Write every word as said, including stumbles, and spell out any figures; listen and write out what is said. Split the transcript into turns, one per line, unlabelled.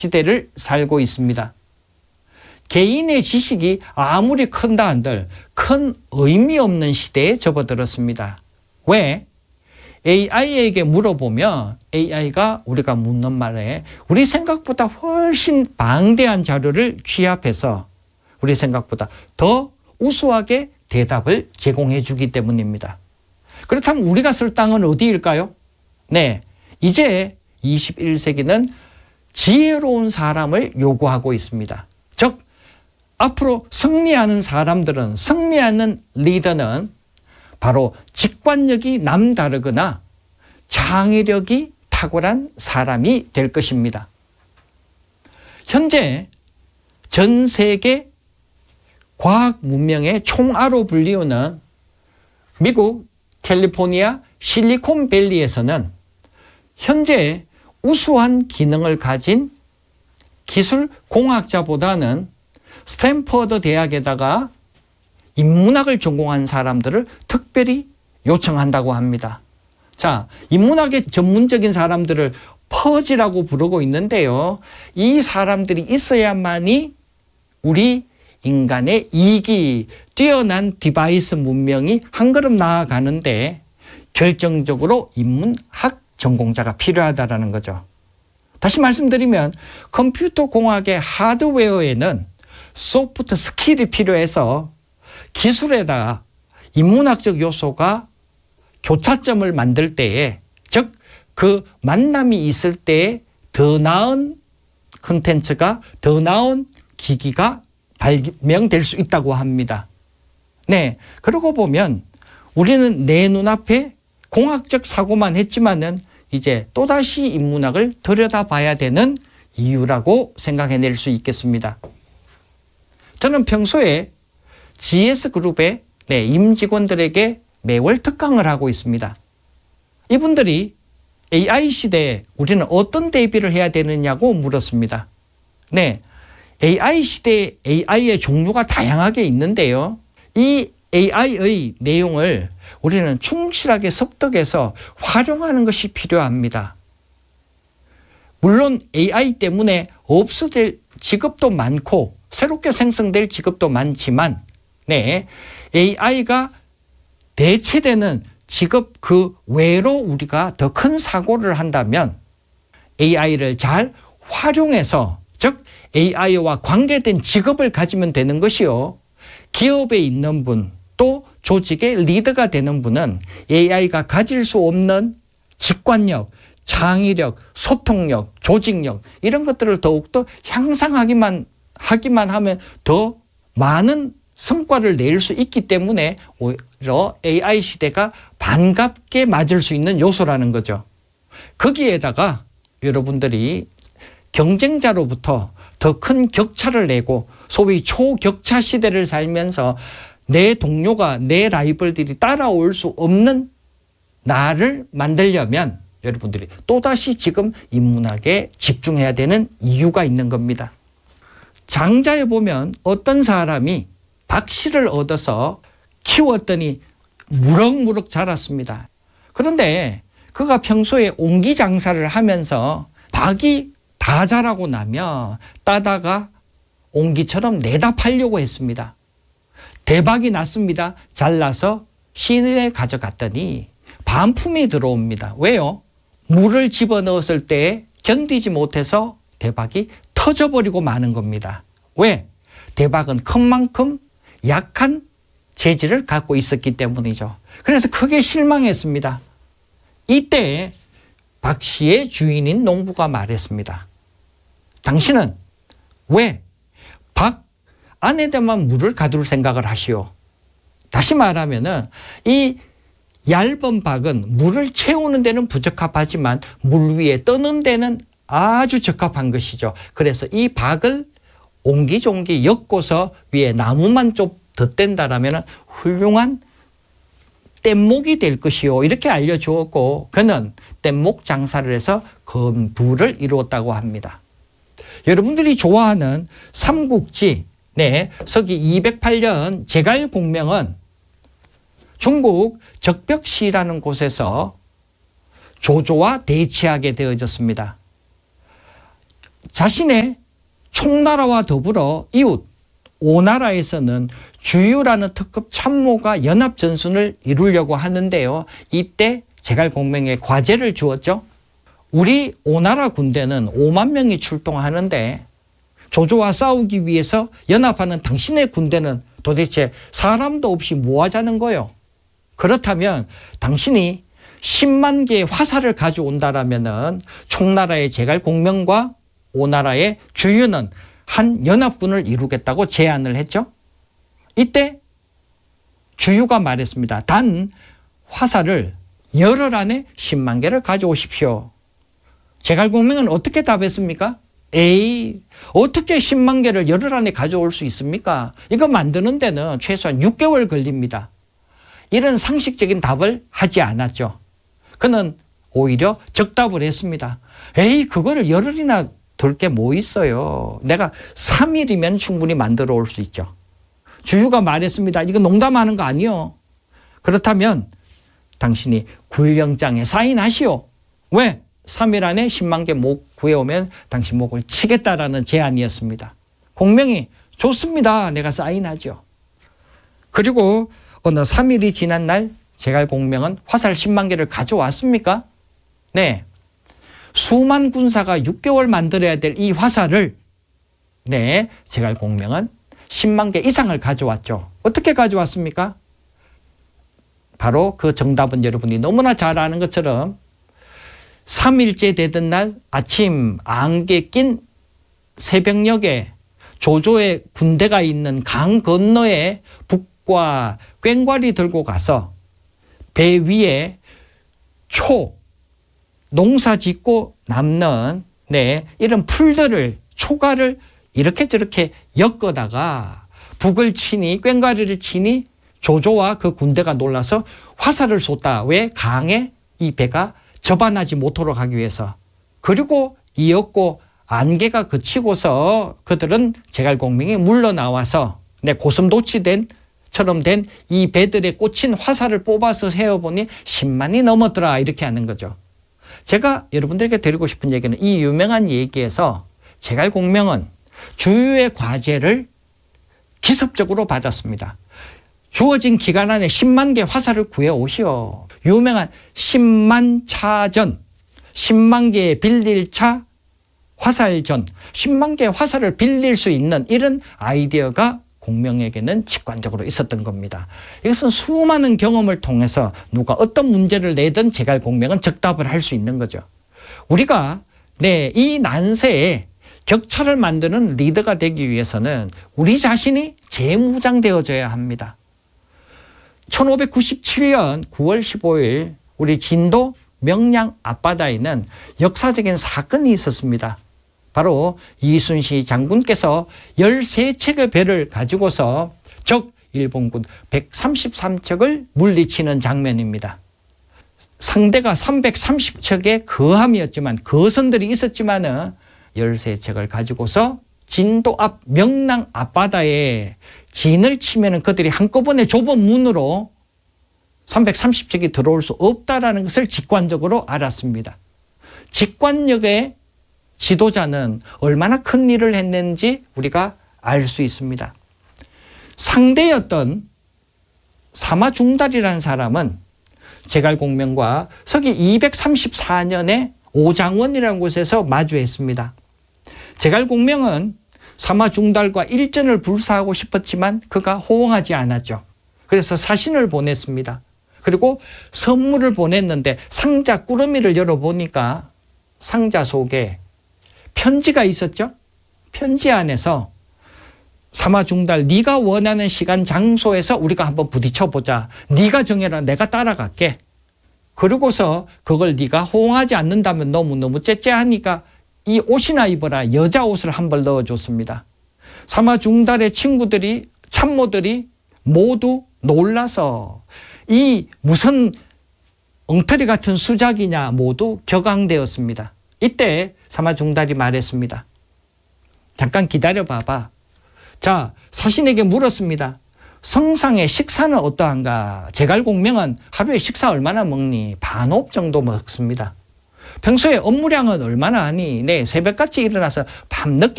시대를 살고 있습니다. 개인의 지식이 아무리 큰다 한들 큰 의미 없는 시대에 접어들었습니다. 왜? 에이아이에게 물어보면 에이아이가 우리가 묻는 말에 우리 생각보다 훨씬 방대한 자료를 취합해서 우리 생각보다 더 우수하게 대답을 제공해 주기 때문입니다. 그렇다면 우리가 쓸 땅은 어디일까요? 네, 이제 이십일 세기는 지혜로운 사람을 요구하고 있습니다. 즉, 앞으로 승리하는 사람들은, 승리하는 리더는 바로 직관력이 남다르거나 창의력이 탁월한 사람이 될 것입니다. 현재 전 세계 과학 문명의 총아로 불리우는 미국 캘리포니아 실리콘밸리에서는 현재 우수한 기능을 가진 기술 공학자보다는 스탠퍼드 대학에다가 인문학을 전공한 사람들을 특별히 요청한다고 합니다. 자, 인문학의 전문적인 사람들을 퍼지라고 부르고 있는데요. 이 사람들이 있어야만이 우리 인간의 이기, 뛰어난 디바이스 문명이 한 걸음 나아가는데 결정적으로 인문학 전공자가 필요하다는 거죠. 다시 말씀드리면 컴퓨터 공학의 하드웨어에는 소프트 스킬이 필요해서 기술에다가 인문학적 요소가 교차점을 만들 때에, 즉 그 만남이 있을 때에 더 나은 콘텐츠가, 더 나은 기기가 발명될 수 있다고 합니다. 네, 그러고 보면 우리는 내 눈앞에 공학적 사고만 했지만은 이제 또다시 인문학을 들여다봐야 되는 이유라고 생각해낼 수 있겠습니다. 저는 평소에 지에스그룹의 네, 임직원들에게 매월 특강을 하고 있습니다. 이분들이 에이아이 시대에 우리는 어떤 대비를 해야 되느냐고 물었습니다. 네, 에이아이 시대에 에이아이의 종류가 다양하게 있는데요. 이 에이아이의 내용을 우리는 충실하게 습득해서 활용하는 것이 필요합니다. 물론 에이아이 때문에 없어질 직업도 많고 새롭게 생성될 직업도 많지만, 네, 에이아이가 대체되는 직업 그 외로 우리가 더 큰 사고를 한다면 에이아이를 잘 활용해서, 즉 에이아이와 관계된 직업을 가지면 되는 것이요. 기업에 있는 분, 또 조직의 리더가 되는 분은 에이아이가 가질 수 없는 직관력, 창의력, 소통력, 조직력 이런 것들을 더욱더 향상하기만 하기만 하면 더 많은 성과를 낼 수 있기 때문에 오히려 에이아이 시대가 반갑게 맞을 수 있는 요소라는 거죠. 거기에다가 여러분들이 경쟁자로부터 더 큰 격차를 내고 소위 초격차 시대를 살면서 내 동료가, 내 라이벌들이 따라올 수 없는 나를 만들려면 여러분들이 또다시 지금 인문학에 집중해야 되는 이유가 있는 겁니다. 장자에 보면 어떤 사람이 박씨를 얻어서 키웠더니 무럭무럭 자랐습니다. 그런데 그가 평소에 옹기 장사를 하면서 박이 다 자라고 나면 따다가 옹기처럼 내다 팔려고 했습니다. 대박이 났습니다. 잘라서 시내에 가져갔더니 반품이 들어옵니다. 왜요? 물을 집어넣었을 때 견디지 못해서 대박이 터져버리고 마는 겁니다. 왜? 대박은 큰 만큼 약한 재질을 갖고 있었기 때문이죠. 그래서 크게 실망했습니다. 이때 박 씨의 주인인 농부가 말했습니다. 당신은 왜 박 안에다만 물을 가둘 생각을 하시오? 다시 말하면은 이 얇은 박은 물을 채우는 데는 부적합하지만 물 위에 떠는 데는 아주 적합한 것이죠. 그래서 이 박을 옹기종기 엮고서 위에 나무만 좀 덧댄다라면 훌륭한 뗏목이 될 것이요. 이렇게 알려주었고 그는 뗏목 장사를 해서 건부를 이루었다고 합니다. 여러분들이 좋아하는 삼국지, 네, 서기 이백팔 년 제갈공명은 중국 적벽시라는 곳에서 조조와 대치하게 되어졌습니다. 자신의 총나라와 더불어 이웃 오나라에서는 주유라는 특급 참모가 연합전순을 이루려고 하는데요. 이때 제갈공명에 과제를 주었죠. 우리 오나라 군대는 오만 명이 출동하는데 조조와 싸우기 위해서 연합하는 당신의 군대는 도대체 사람도 없이 뭐 하자는 거요? 그렇다면 당신이 십만 개의 화살을 가져온다라면은 총나라의 제갈공명과 오나라의 주유는 한 연합군을 이루겠다고 제안을 했죠. 이때 주유가 말했습니다. 단 화살을 열흘 안에 십만 개를 가져오십시오. 제갈공명은 어떻게 답했습니까? 에이, 어떻게 십만 개를 열흘 안에 가져올 수 있습니까? 이거 만드는 데는 최소한 육 개월 걸립니다. 이런 상식적인 답을 하지 않았죠. 그는 오히려 적답을 했습니다. 에이, 그거를 열흘이나 들 게 뭐 있어요. 내가 삼 일이면 충분히 만들어 올 수 있죠. 주유가 말했습니다. 이거 농담하는 거 아니요. 그렇다면 당신이 굴영장에 사인하시오. 왜? 삼 일 안에 십만 개 목 구해오면 당신 목을 치겠다라는 제안이었습니다. 공명이 좋습니다. 내가 사인하죠. 그리고 어느 삼 일이 지난 날 제갈공명은 화살 십만 개를 가져왔습니까? 네. 수만 군사가 육 개월 만들어야 될 이 화살을 네, 제갈공명은 십만 개 이상을 가져왔죠. 어떻게 가져왔습니까? 바로 그 정답은 여러분이 너무나 잘 아는 것처럼 삼 일째 되던 날 아침 안개 낀 새벽녘에 조조의 군대가 있는 강 건너에 북과 꽹과리 들고 가서 배 위에 초, 농사 짓고 남는 네, 이런 풀들을 초가를 이렇게 저렇게 엮어다가 북을 치니 꽹과리를 치니 조조와 그 군대가 놀라서 화살을 쏟다. 왜? 강에 이 배가 접안하지 못하도록 하기 위해서. 그리고 이었고 안개가 그치고서 그들은 제갈공명이 물러나와서 네, 고슴도치된 처럼 된 이 배들에 꽂힌 화살을 뽑아서 세어보니 십만이 넘었더라. 이렇게 하는 거죠. 제가 여러분들에게 드리고 싶은 얘기는 이 유명한 얘기에서 제갈공명은 주유의 과제를 기습적으로 받았습니다. 주어진 기간 안에 십만 개 화살을 구해오시오. 유명한 십만 차전, 십만 개의 빌릴 차 화살전, 십만 개의 화살을 빌릴 수 있는 이런 아이디어가 공명에게는 직관적으로 있었던 겁니다. 이것은 수많은 경험을 통해서 누가 어떤 문제를 내든 제갈공명은 적답을 할 수 있는 거죠. 우리가 네, 이 난세에 격차를 만드는 리더가 되기 위해서는 우리 자신이 재무장되어져야 합니다. 천오백구십칠 년 구월 십오일 우리 진도 명량 앞바다에는 역사적인 사건이 있었습니다. 바로 이순신 장군께서 열세 척의 배를 가지고서 적 일본군 백삼십삼 척을 물리치는 장면입니다. 상대가 삼백삼십 척의 거함이었지만 거선들이 있었지만 열세 척을 가지고서 진도 앞 명랑 앞바다에 진을 치면 그들이 한꺼번에 좁은 문으로 삼백삼십 척이 들어올 수 없다라는 것을 직관적으로 알았습니다. 직관력의 지도자는 얼마나 큰 일을 했는지 우리가 알 수 있습니다. 상대였던 사마중달이라는 사람은 제갈공명과 서기 이백삼십사 년에 오장원이라는 곳에서 마주했습니다. 제갈공명은 사마중달과 일전을 불사하고 싶었지만 그가 호응하지 않았죠. 그래서 사신을 보냈습니다. 그리고 선물을 보냈는데 상자 꾸러미를 열어보니까 상자 속에 편지가 있었죠. 편지 안에서 사마중달 네가 원하는 시간 장소에서 우리가 한번 부딪혀보자. 네가 정해라. 내가 따라갈게. 그러고서 그걸 네가 호응하지 않는다면 너무너무 째째하니까 이 옷이나 입어라. 여자 옷을 한 벌 넣어줬습니다. 사마중달의 친구들이 참모들이 모두 놀라서 이 무슨 엉터리 같은 수작이냐 모두 격앙되었습니다. 이때 사마중달이 말했습니다. 잠깐 기다려 봐봐. 자, 사신에게 물었습니다. 성상의 식사는 어떠한가? 제갈공명은 하루에 식사 얼마나 먹니? 반옵 정도 먹습니다. 평소에 업무량은 얼마나 하니? 네, 새벽같이 일어나서 밤늦게